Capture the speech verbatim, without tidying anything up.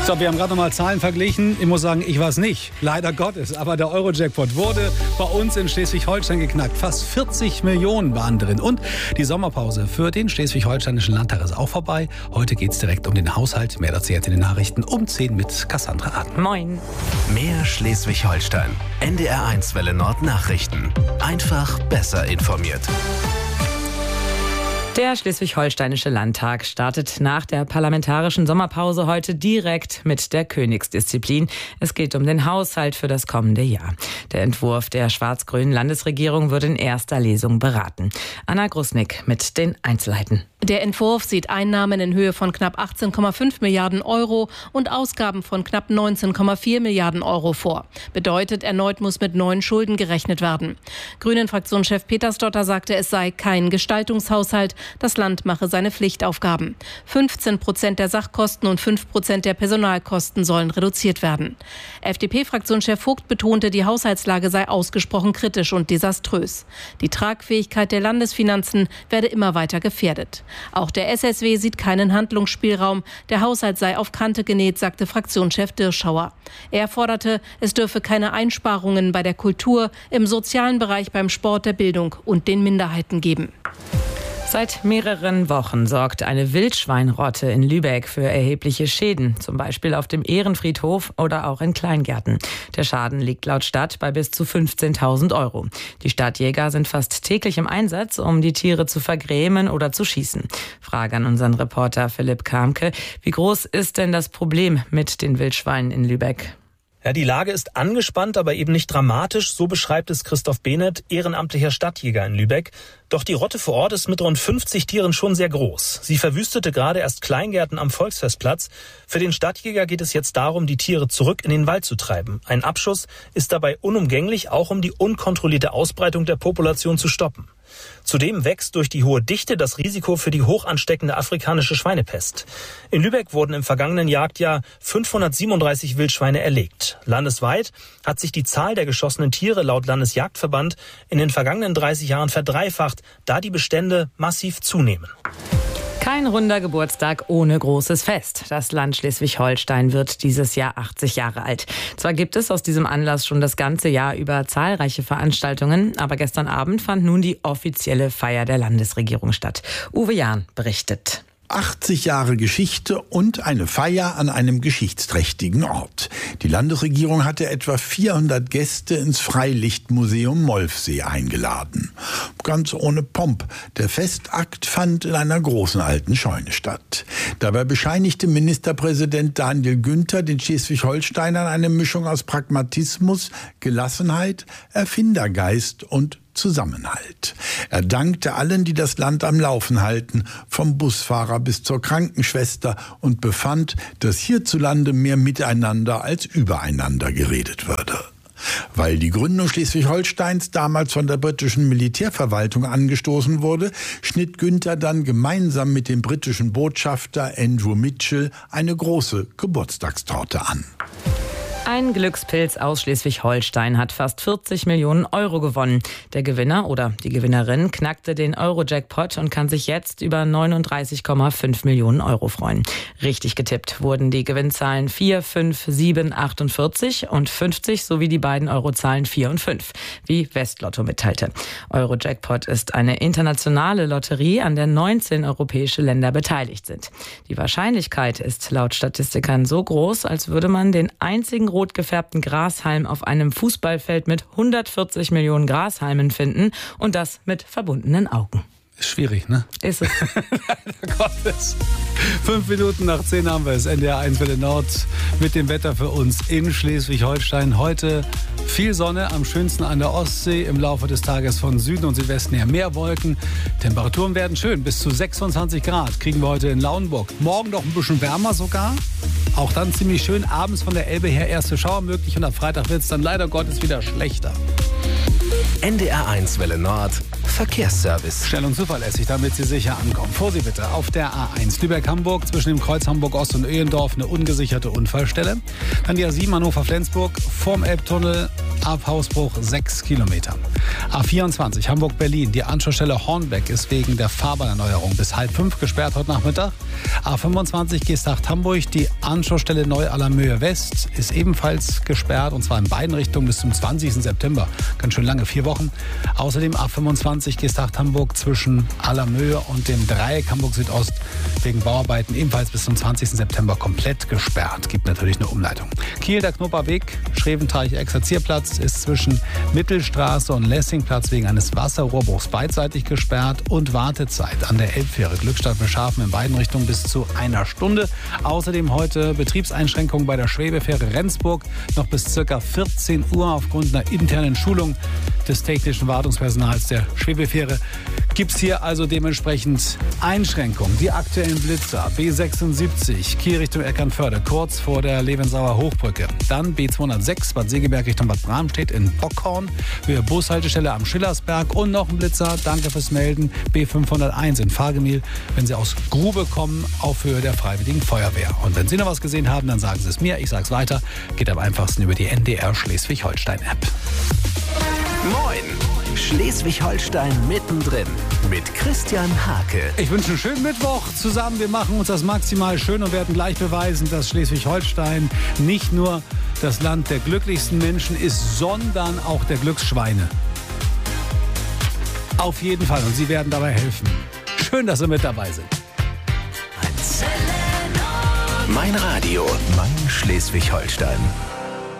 So, wir haben gerade noch mal Zahlen verglichen. Ich muss sagen, ich war es nicht. Leider Gottes. Aber der Euro-Jackpot wurde bei uns in Schleswig-Holstein geknackt. Fast vierzig Millionen waren drin. Und die Sommerpause für den Schleswig-Holsteinischen Landtag ist auch vorbei. Heute geht es direkt um den Haushalt. Mehr dazu jetzt in den Nachrichten um zehn mit Cassandra Aden. Moin. Mehr Schleswig-Holstein. N D R eins Welle Nord Nachrichten. Einfach besser informiert. Der Schleswig-Holsteinische Landtag startet nach der parlamentarischen Sommerpause heute direkt mit der Königsdisziplin. Es geht um den Haushalt für das kommende Jahr. Der Entwurf der schwarz-grünen Landesregierung wird in erster Lesung beraten. Anna Grusnick mit den Einzelheiten. Der Entwurf sieht Einnahmen in Höhe von knapp achtzehn Komma fünf Milliarden Euro und Ausgaben von knapp neunzehn Komma vier Milliarden Euro vor. Bedeutet, erneut muss mit neuen Schulden gerechnet werden. Grünen-Fraktionschef Petersdotter sagte, es sei kein Gestaltungshaushalt. Das Land mache seine Pflichtaufgaben. fünfzehn Prozent der Sachkosten und fünf Prozent der Personalkosten sollen reduziert werden. F D P-Fraktionschef Vogt betonte, die Haushaltslage sei ausgesprochen kritisch und desaströs. Die Tragfähigkeit der Landesfinanzen werde immer weiter gefährdet. Auch der S S W sieht keinen Handlungsspielraum. Der Haushalt sei auf Kante genäht, sagte Fraktionschef Dirschauer. Er forderte, es dürfe keine Einsparungen bei der Kultur, im sozialen Bereich, beim Sport, der Bildung und den Minderheiten geben. Seit mehreren Wochen sorgt eine Wildschweinrotte in Lübeck für erhebliche Schäden, zum Beispiel auf dem Ehrenfriedhof oder auch in Kleingärten. Der Schaden liegt laut Stadt bei bis zu fünfzehntausend Euro. Die Stadtjäger sind fast täglich im Einsatz, um die Tiere zu vergrämen oder zu schießen. Frage an unseren Reporter Philipp Kamke. Wie groß ist denn das Problem mit den Wildschweinen in Lübeck? Ja, die Lage ist angespannt, aber eben nicht dramatisch. So beschreibt es Christoph Behnert, ehrenamtlicher Stadtjäger in Lübeck. Doch die Rotte vor Ort ist mit rund fünfzig Tieren schon sehr groß. Sie verwüstete gerade erst Kleingärten am Volksfestplatz. Für den Stadtjäger geht es jetzt darum, die Tiere zurück in den Wald zu treiben. Ein Abschuss ist dabei unumgänglich, auch um die unkontrollierte Ausbreitung der Population zu stoppen. Zudem wächst durch die hohe Dichte das Risiko für die hochansteckende afrikanische Schweinepest. In Lübeck wurden im vergangenen Jagdjahr fünfhundertsiebenunddreißig Wildschweine erlegt. Landesweit hat sich die Zahl der geschossenen Tiere laut Landesjagdverband in den vergangenen dreißig Jahren verdreifacht, da die Bestände massiv zunehmen. Kein runder Geburtstag ohne großes Fest. Das Land Schleswig-Holstein wird dieses Jahr achtzig Jahre alt. Zwar gibt es aus diesem Anlass schon das ganze Jahr über zahlreiche Veranstaltungen, aber gestern Abend fand nun die offizielle Feier der Landesregierung statt. Uwe Jahn berichtet. achtzig Jahre Geschichte und eine Feier an einem geschichtsträchtigen Ort. Die Landesregierung hatte etwa vierhundert Gäste ins Freilichtmuseum Molfsee eingeladen. Ganz ohne Pomp. Der Festakt fand in einer großen alten Scheune statt. Dabei bescheinigte Ministerpräsident Daniel Günther den Schleswig-Holsteinern eine Mischung aus Pragmatismus, Gelassenheit, Erfindergeist und Zusammenhalt. Er dankte allen, die das Land am Laufen halten, vom Busfahrer bis zur Krankenschwester, und befand, dass hierzulande mehr miteinander als übereinander geredet würde. Weil die Gründung Schleswig-Holsteins damals von der britischen Militärverwaltung angestoßen wurde, schnitt Günther dann gemeinsam mit dem britischen Botschafter Andrew Mitchell eine große Geburtstagstorte an. Ein Glückspilz aus Schleswig-Holstein hat fast vierzig Millionen Euro gewonnen. Der Gewinner oder die Gewinnerin knackte den Euro-Jackpot und kann sich jetzt über neununddreißig Komma fünf Millionen Euro freuen. Richtig getippt wurden die Gewinnzahlen vier, fünf, sieben, achtundvierzig und fünfzig sowie die beiden Eurozahlen vier und fünf, wie Westlotto mitteilte. Euro-Jackpot ist eine internationale Lotterie, an der neunzehn europäische Länder beteiligt sind. Die Wahrscheinlichkeit ist laut Statistikern so groß, als würde man den einzigen rot gefärbten Grashalm auf einem Fußballfeld mit hundertvierzig Millionen Grashalmen finden, und das mit verbundenen Augen. Ist schwierig, ne? Ist es. Leider Gottes. Fünf Minuten nach zehn haben wir es. N D R eins Welle Nord mit dem Wetter für uns in Schleswig-Holstein. Heute viel Sonne, am schönsten an der Ostsee. Im Laufe des Tages von Süden und Südwesten her mehr Wolken. Temperaturen werden schön, bis zu sechsundzwanzig Grad kriegen wir heute in Lauenburg. Morgen noch ein bisschen wärmer sogar. Auch dann ziemlich schön. Abends von der Elbe her erste Schauer möglich. Und am Freitag wird es dann leider Gottes wieder schlechter. N D R eins Welle Nord Verkehrsservice. Schnell und zuverlässig, damit Sie sicher ankommen. Vorsicht bitte auf der A eins Lübeck-Hamburg zwischen dem Kreuz Hamburg-Ost und Öhendorf eine ungesicherte Unfallstelle. Dann die A sieben Hannover-Flensburg vorm Elbtunnel ab Hausbruch sechs Kilometer. A vierundzwanzig Hamburg-Berlin. Die Anschlussstelle Hornbeck ist wegen der Fahrbahnerneuerung bis halb fünf gesperrt heute Nachmittag. A fünfundzwanzig Geesthacht-Hamburg. Die Anschlussstelle Neu-Allermöhe West ist ebenfalls gesperrt und zwar in beiden Richtungen bis zum zwanzigsten September. Ganz schön lange, vier Wochen. Außerdem A fünfundzwanzig Geesthacht-Hamburg zwischen Allermöhe und dem Dreieck Hamburg Südost wegen Bauarbeiten ebenfalls bis zum zwanzigsten September komplett gesperrt. Gibt natürlich eine Umleitung. Kiel, der Knoperweg, Schreventeich-Exerzierplatz ist zwischen Mittelstraße und Lessingplatz wegen eines Wasserrohrbruchs beidseitig gesperrt und Wartezeit an der Elbfähre Glückstadt-Beschafen in beiden Richtungen bis zu einer Stunde. Außerdem heute Betriebseinschränkungen bei der Schwebefähre Rendsburg noch bis ca. vierzehn Uhr aufgrund einer internen Schulung des technischen Wartungspersonals der Schwebefähre. Gibt es hier also dementsprechend Einschränkungen. Die aktuellen Blitzer B sechsundsiebzig Kiel Richtung Eckernförde kurz vor der Levensauer Hochbrücke. Dann B zweihundertsechs Bad Segeberg Richtung Bad Bramstedt in Bockhorn, Höhe Bushaltestelle am Schillersberg und noch ein Blitzer, danke fürs Melden, B fünfhunderteins in Fahrgemühl, wenn Sie aus Grube kommen, auf Höhe der Freiwilligen Feuerwehr. Und wenn Sie noch was gesehen haben, dann sagen Sie es mir, ich sage es weiter. Geht am einfachsten über die N D R Schleswig-Holstein-App. Moin! Schleswig-Holstein mittendrin mit Christian Hake. Ich wünsche einen schönen Mittwoch zusammen. Wir machen uns das maximal schön und werden gleich beweisen, dass Schleswig-Holstein nicht nur das Land der glücklichsten Menschen ist, sondern auch der Glücksschweine. Auf jeden Fall. Und Sie werden dabei helfen. Schön, dass Sie mit dabei sind. Mein Radio, mein Schleswig-Holstein.